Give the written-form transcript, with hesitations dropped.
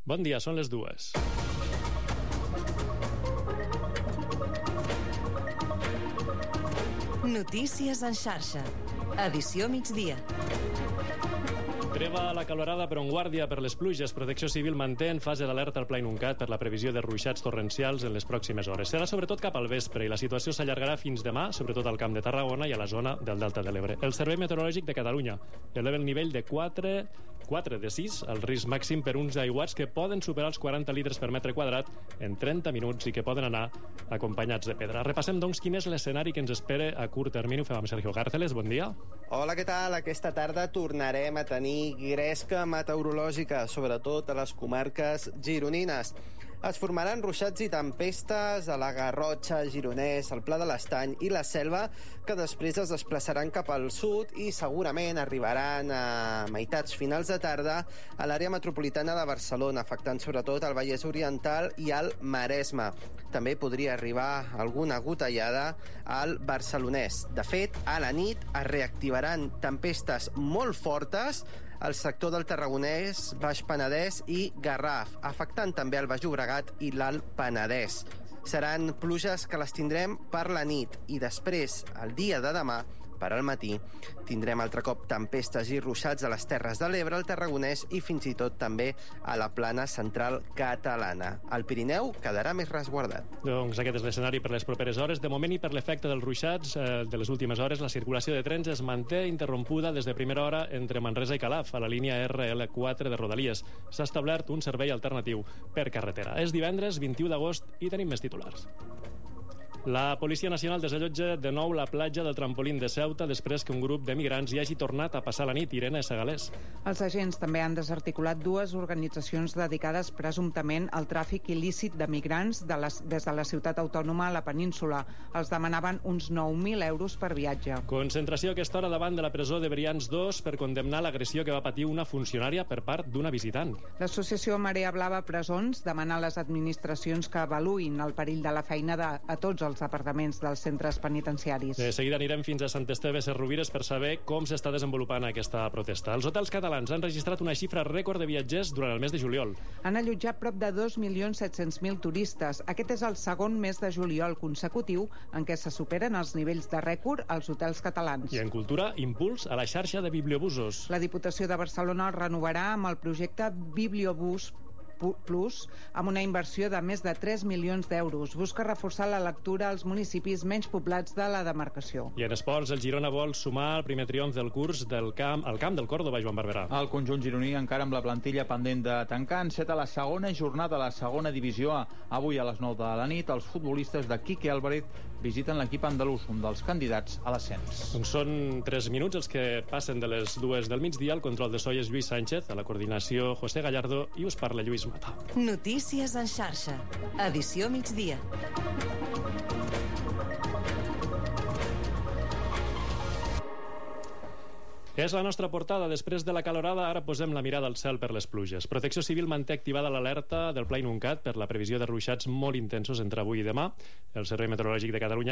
Bon dia, són les 2. Notícies en xarxa. Edició migdia. Treva la calorada però en guàrdia per les pluges. Protecció Civil manté en fase d'alerta al Pla Inuncat per la previsió de ruixats torrencials en les pròximes hores. Serà sobretot cap al vespre i la situació s'allargarà fins demà, sobretot al Camp de Tarragona i a la zona del Delta de l'Ebre. El Servei Meteorològic de Catalunya eleva el nivell de 4 de 6 al risc màxim per uns aiguats que poden superar els 40 litres per metre quadrat en 30 minuts i que poden anar acompanyats de pedra. Repassem, doncs, quin és l'escenari que ens espera a curt termini. Ho fem amb Sergio Gárceles. Bon dia. Hola, què tal? Aquesta tarda tornarem a tenir gresca meteorològica, sobretot a les comarques gironines. Es formaran ruixats i tempestes a la Garrotxa, Gironès, el Pla de l'Estany i la Selva, que després es desplaçaran cap al sud i segurament arribaran a meitats finals de tarda a l'àrea metropolitana de Barcelona, afectant sobretot el Vallès Oriental i el Maresme. També podria arribar alguna gotellada al Barcelonès. De fet, a la nit es reactivaran tempestes molt fortes al sector del Tarragonès, Baix Penedès i Garraf, afectant també el Baix Llobregat i l'Alt Penedès. Seran pluges que les tindrem per la nit i després, el dia de demà, per al matí, tindrem altre cop tempestes i ruixats a les Terres de l'Ebre, al Tarragonès i fins i tot també a la plana central catalana. El Pirineu quedarà més resguardat. Doncs aquest és l'escenari per les properes hores. De moment, i per l'efecte dels ruixats de les últimes hores, la circulació de trens es manté interrompuda des de primera hora entre Manresa i Calaf, a la línia RL4 de Rodalies. S'ha establert un servei alternatiu per carretera. És divendres 21 d'agost i tenim més titulars. La Policia Nacional desallotja de nou la platja del trampolín de Ceuta després que un grup de migrants hi hagi tornat a passar la nit. Irene Segalés. Els agents també han desarticulat dues organitzacions dedicades presumptament al tràfic il·lícit de migrants des de la ciutat autònoma a la península. Els demanaven uns 9.000 euros per viatge. Concentració a aquesta hora davant de la presó de Brians 2 per condemnar l'agressió que va patir una funcionària per part d'una visitant. L'associació Marea Blava Presons demana a les administracions que avaluïn el perill de la feina a tots els departaments dels centres penitenciaris. De seguida anirem fins a Sant Esteve Sesrovires per saber com s'està desenvolupant aquesta protesta. Els hotels catalans han registrat una xifra rècord de viatgers durant el mes de juliol. Han allotjat prop de 2.700.000 turistes. Aquest és el segon mes de juliol consecutiu en què se superen els nivells de rècord als hotels catalans. I en cultura, impuls a la xarxa de bibliobusos. La Diputació de Barcelona el renovarà amb el projecte Bibliobús Plus, amb una inversió de més de 3 milions d'euros. Busca reforçar la lectura als municipis menys poblats de la demarcació. I en esports, el Girona vol sumar el primer triomf del curs al camp del Córdoba, Joan Barberà. El conjunt gironí encara amb la plantilla pendent de tancar, enceta la segona jornada a la segona divisió A. Avui a les 9 de la nit, els futbolistes de Quique Álvarez visiten l'equip andalús, un dels candidats a l'ascens. Doncs són 3 minuts els que passen de les 2 del migdia. El control de so és Lluís Sánchez, a la coordinació José Gallardo i us parla Lluís Mata. Notícies en xarxa. Edició migdia. És la nostra portada. Després de la calorada, ara posem la mirada al cel per les pluges. Protecció Civil manté activada l'alerta del Pla Inuncat per la previsió de ruixats molt intensos entre avui i demà. El Servei Meteorològic de Catalunya